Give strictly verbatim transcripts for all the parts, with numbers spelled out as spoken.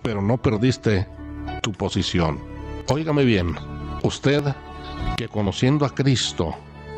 pero no perdiste tu posición. Óigame bien, usted que conociendo a Cristo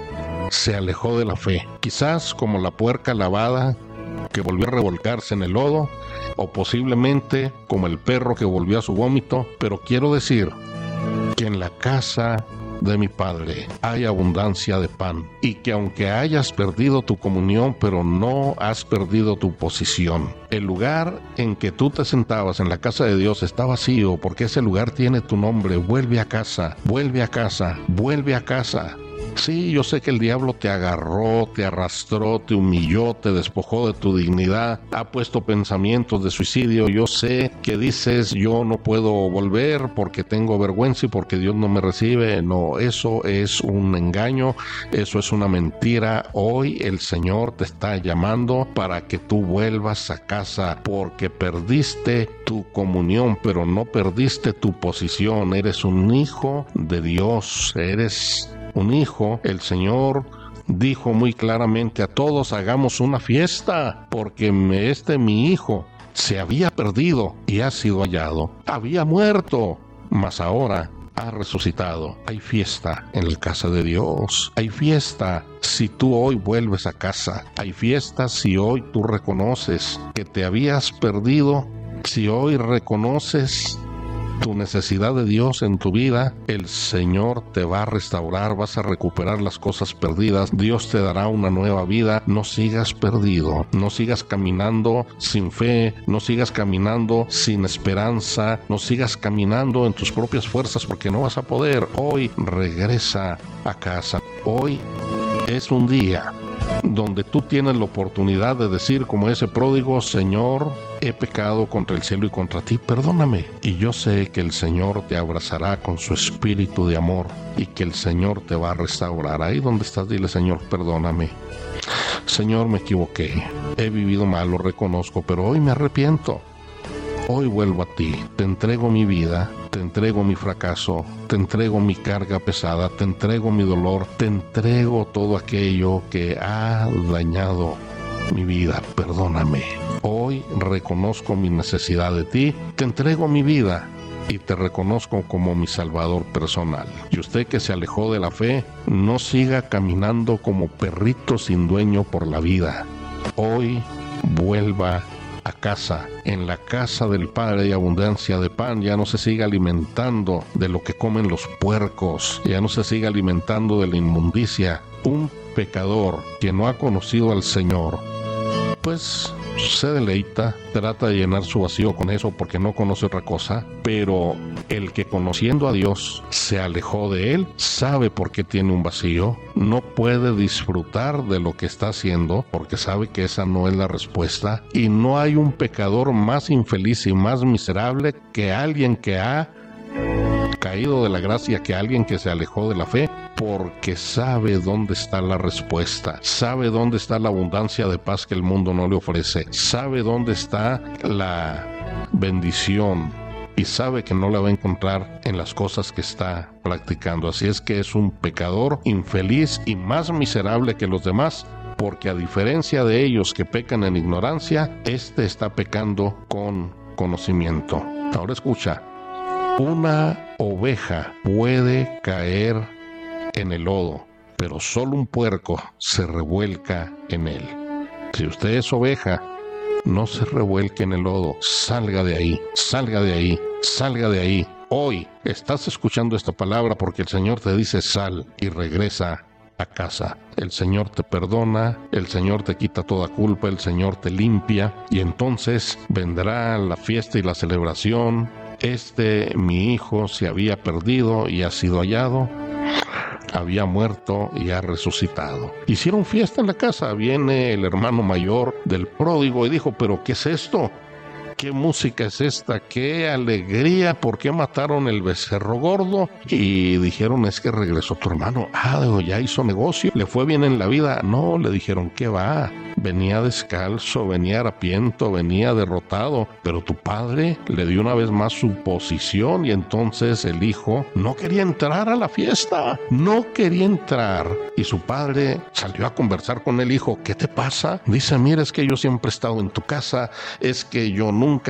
se alejó de la fe, quizás como la puerca lavada que volvió a revolcarse en el lodo, o posiblemente como el perro que volvió a su vómito, pero quiero decir que en la casa de mi Padre hay abundancia de pan, y que aunque hayas perdido tu comunión, pero no has perdido tu posición. El lugar en que tú te sentabas en la casa de Dios está vacío, porque ese lugar tiene tu nombre. Vuelve a casa, vuelve a casa, vuelve a casa. Sí, yo sé que el diablo te agarró, te arrastró, te humilló, te despojó de tu dignidad, ha puesto pensamientos de suicidio. Yo sé que dices, yo no puedo volver porque tengo vergüenza y porque Dios no me recibe. No, eso es un engaño, eso es una mentira. Hoy el Señor te está llamando para que tú vuelvas a casa, porque perdiste tu comunión, pero no perdiste tu posición. Eres un hijo de Dios, eres un hijo. El Señor dijo muy claramente a todos, hagamos una fiesta, porque este mi hijo se había perdido y ha sido hallado. Había muerto, mas ahora ha resucitado. Hay fiesta en la casa de Dios. Hay fiesta si tú hoy vuelves a casa. Hay fiesta si hoy tú reconoces que te habías perdido. Si hoy reconoces tu necesidad de Dios en tu vida, el Señor te va a restaurar, vas a recuperar las cosas perdidas, Dios te dará una nueva vida. No sigas perdido, no sigas caminando sin fe, no sigas caminando sin esperanza, no sigas caminando en tus propias fuerzas, porque no vas a poder. Hoy regresa a casa. Hoy es un día donde tú tienes la oportunidad de decir como ese pródigo, Señor, he pecado contra el cielo y contra ti, perdóname. Y yo sé que el Señor te abrazará con su espíritu de amor y que el Señor te va a restaurar. Ahí donde estás, dile, Señor, perdóname. Señor, me equivoqué, he vivido mal, lo reconozco, pero hoy me arrepiento. Hoy vuelvo a ti, te entrego mi vida, te entrego mi fracaso, te entrego mi carga pesada, te entrego mi dolor, te entrego todo aquello que ha dañado mi vida, perdóname. Hoy reconozco mi necesidad de ti, te entrego mi vida y te reconozco como mi Salvador personal. Y usted que se alejó de la fe, no siga caminando como perrito sin dueño por la vida. Hoy vuelva a casa. En la casa del Padre hay abundancia de pan. Ya no se siga alimentando de lo que comen los puercos, ya no se siga alimentando de la inmundicia. Un pecador que no ha conocido al Señor, pues se deleita, trata de llenar su vacío con eso porque no conoce otra cosa, pero el que conociendo a Dios se alejó de Él, sabe por qué tiene un vacío, no puede disfrutar de lo que está haciendo porque sabe que esa no es la respuesta. Y no hay un pecador más infeliz y más miserable que alguien que ha caído de la gracia, que alguien que se alejó de la fe, porque sabe dónde está la respuesta, sabe dónde está la abundancia de paz que el mundo no le ofrece, sabe dónde está la bendición y sabe que no la va a encontrar en las cosas que está practicando. Así es que es un pecador infeliz y más miserable que los demás, porque a diferencia de ellos que pecan en ignorancia, este está pecando con conocimiento. Ahora escucha, una oveja puede caer en el lodo, pero solo un puerco se revuelca en él. Si usted es oveja, no se revuelque en el lodo, salga de ahí, salga de ahí, salga de ahí. Hoy estás escuchando esta palabra porque el Señor te dice sal y regresa a casa. El Señor te perdona, el Señor te quita toda culpa, el Señor te limpia y entonces vendrá la fiesta y la celebración. Este mi hijo se había perdido y ha sido hallado, había muerto y ha resucitado. Hicieron fiesta en la casa. Viene el hermano mayor del pródigo y dijo, ¿pero qué es esto? ¿Qué música es esta? ¡Qué alegría! ¿Por qué mataron el becerro gordo? Y dijeron, es que regresó tu hermano. Ah, ya hizo negocio, le fue bien en la vida. No, le dijeron, ¿qué va? Venía descalzo, venía harapiento, venía derrotado, pero tu padre le dio una vez más su posición y entonces el hijo no quería entrar a la fiesta, no quería entrar. Y su padre salió a conversar con el hijo. ¿Qué te pasa? Dice, mira, es que yo siempre he estado en tu casa, es que yo nunca